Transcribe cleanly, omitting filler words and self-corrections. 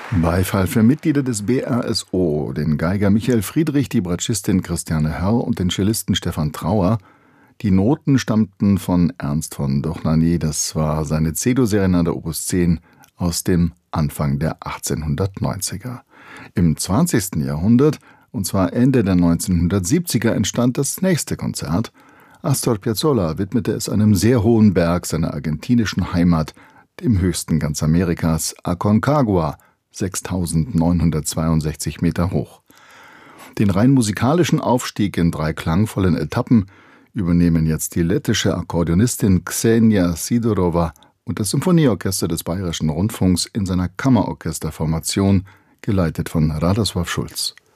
Beifall für Mitglieder des BRSO, den Geiger Michael Friedrich, die Bratschistin Christiane Hörr und den Cellisten Stefan Trauer. Die Noten stammten von Ernst von Dohnanyi, das war seine C-Dur-Serenade Opus 10 aus dem Anfang der 1890er. Im 20. Jahrhundert, und zwar Ende der 1970er, entstand das nächste Konzert. Astor Piazzolla widmete es einem sehr hohen Berg seiner argentinischen Heimat, dem höchsten ganz Amerikas, Aconcagua, 6.962 Meter hoch. Den rein musikalischen Aufstieg in 3 klangvollen Etappen übernehmen jetzt die lettische Akkordeonistin Ksenia Sidorova und das Symphonieorchester des Bayerischen Rundfunks in seiner Kammerorchesterformation, geleitet von Radosław Schulz.